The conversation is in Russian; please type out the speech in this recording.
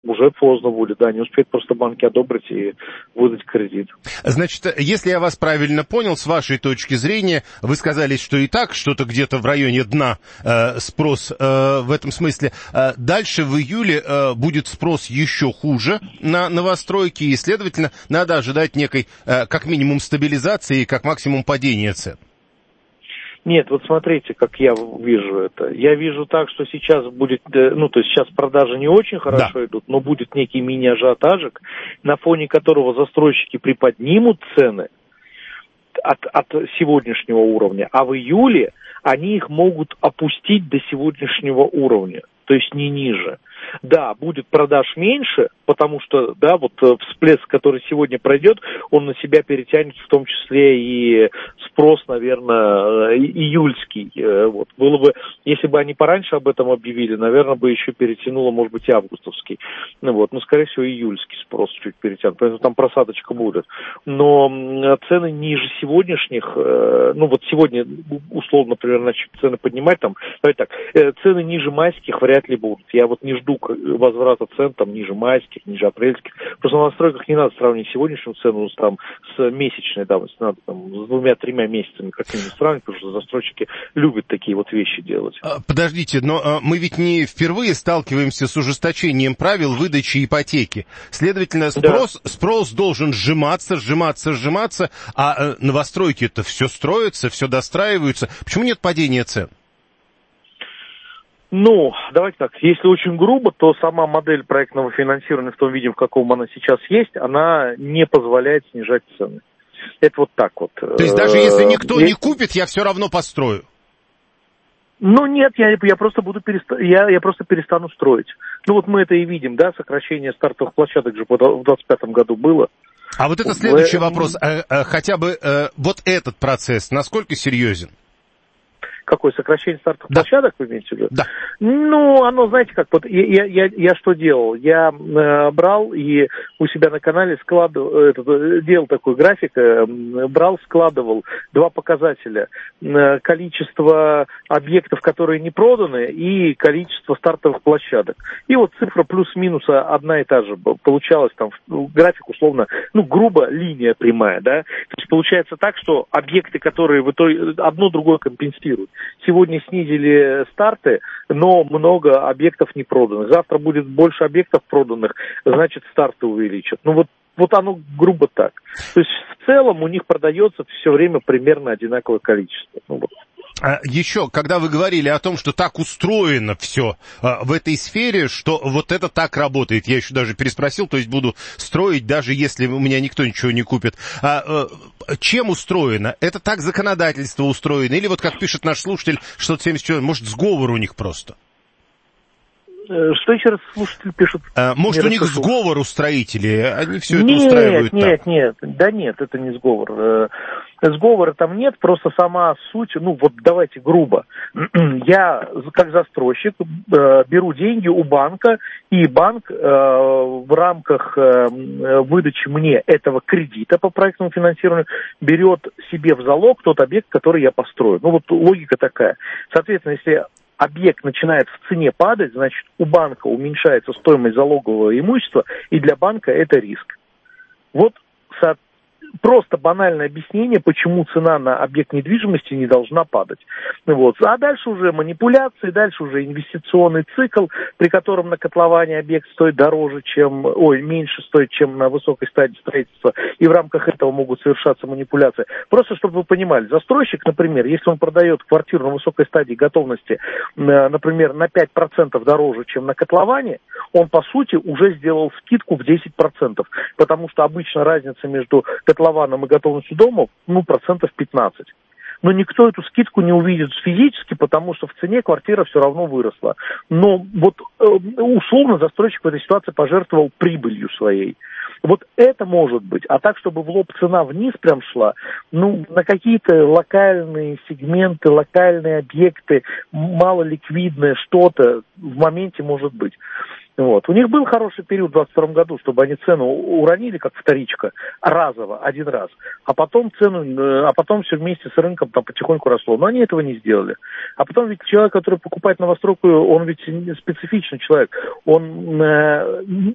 уже поздно будет, да, не успеют просто банки одобрить и выдать кредит. Значит, если я вас правильно понял, с вашей точки зрения, вы сказали, что и так что-то где-то в районе дна спрос в этом смысле. Дальше в июле будет спрос еще хуже на новостройки, и, следовательно, надо ожидать некой, как минимум, стабилизации и как максимум падения цен. Нет, вот смотрите, как я вижу это. Я вижу так, что сейчас будет, ну, то есть сейчас продажи не очень хорошо идут, но будет некий мини-ажиотажик, на фоне которого застройщики приподнимут цены от сегодняшнего уровня, а в июле они их могут опустить до сегодняшнего уровня, то есть не ниже. Да, будет продаж меньше, потому что, да, вот всплеск, который сегодня пройдет, он на себя перетянет в том числе и спрос, наверное, июльский. Вот. Было бы, если бы они пораньше об этом объявили, наверное, бы еще перетянуло, может быть, и августовский. Ну, вот, но, скорее всего, июльский спрос чуть перетянут, поэтому там просадочка будет. Но цены ниже сегодняшних, ну, вот сегодня, условно, например, начнут цены поднимать, там, давайте так, цены ниже майских вряд ли будут. Я вот не жду возврата цен там ниже майских, ниже апрельских. Просто на настройках не надо сравнивать сегодняшнюю цену там, с месячной давностью, надо там, с 2-3 месяцами как минимум сравнивать, потому что застройщики любят такие вот вещи делать. Подождите, но мы ведь не впервые сталкиваемся с ужесточением правил выдачи ипотеки. Следовательно, спрос должен сжиматься, а новостройки-то все строятся, все достраиваются. Почему нет падения цен? Ну, давайте так, если очень грубо, то сама модель проектного финансирования в том виде, в каком она сейчас есть, она не позволяет снижать цены. Это вот так вот. То есть даже если никто не купит, я все равно построю? Ну нет, я просто я просто перестану строить. Ну вот мы это и видим, да, сокращение стартовых площадок же в 2025 году было. А вот это следующий вопрос. Хотя бы вот этот процесс, насколько серьезен? Какое сокращение стартовых площадок, вы имеете в виду? Да. Ну, оно, знаете, как, вот я что делал? Я брал и у себя на канале делал такой график, складывал два показателя. Количество объектов, которые не проданы, и количество стартовых площадок. И вот цифра плюс-минус одна и та же получалась, там, график условно, ну, грубо линия прямая, да? То есть получается так, что объекты, которые в итоге одно другое компенсируют. Сегодня снизили старты, но много объектов не проданных. Завтра будет больше объектов проданных, значит, старты увеличат. Ну вот оно грубо так. То есть в целом у них продается все время примерно одинаковое количество. Ну, вот. Еще, когда вы говорили о том, что так устроено все в этой сфере, что вот это так работает, я еще даже переспросил, то есть буду строить, даже если у меня никто ничего не купит. Чем устроено? Это так законодательство устроено? Или вот как пишет наш слушатель, что 74, может, сговор у них просто? Что еще раз слушатель пишет? Может, у них сговор у строителей, они все это устраивают так? Нет, это не сговор. Сговора там нет, просто сама суть, ну вот давайте грубо. Я, как застройщик, беру деньги у банка, и банк в рамках выдачи мне этого кредита по проектному финансированию берет себе в залог тот объект, который я построю. Ну вот логика такая. Соответственно, если объект начинает в цене падать, значит, у банка уменьшается стоимость залогового имущества, и для банка это риск. Вот просто банальное объяснение, почему цена на объект недвижимости не должна падать. Вот. А дальше уже манипуляции, дальше уже инвестиционный цикл, при котором на котловане объект стоит меньше стоит, чем на высокой стадии строительства, и в рамках этого могут совершаться манипуляции. Просто, чтобы вы понимали, застройщик, например, если он продает квартиру на высокой стадии готовности, например, на 5% дороже, чем на котловане, он, по сути, уже сделал скидку в 10%, потому что обычно разница между котлованом и готовностью дома, 15%. Но никто эту скидку не увидит физически, потому что в цене квартира все равно выросла. Но вот условно застройщик в этой ситуации пожертвовал прибылью своей. Вот это может быть. А так, чтобы в лоб цена вниз прям шла, на какие-то локальные сегменты, локальные объекты, малоликвидное что-то в моменте может быть. Вот. У них был хороший период в 2022 году, чтобы они цену уронили, как вторичка, разово, один раз. А потом все вместе с рынком там потихоньку росло. Но они этого не сделали. А потом ведь человек, который покупает новостройку, он ведь специфичный человек. Он